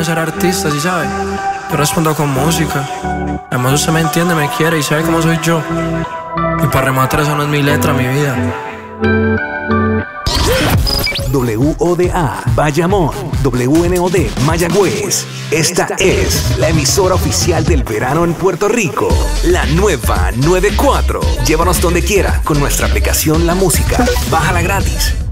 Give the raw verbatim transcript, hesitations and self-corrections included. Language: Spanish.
de ser artista, ¿sí sabes? Yo respondo con música. Además usted me entiende, me quiere y sabe cómo soy yo. Y para rematar, eso no es mi letra, mi vida. W O D A Bayamón, W N O D Mayagüez. Esta es la emisora oficial del verano en Puerto Rico. La nueva noventa y cuatro. Llévanos donde quiera con nuestra aplicación La Música. Bájala gratis.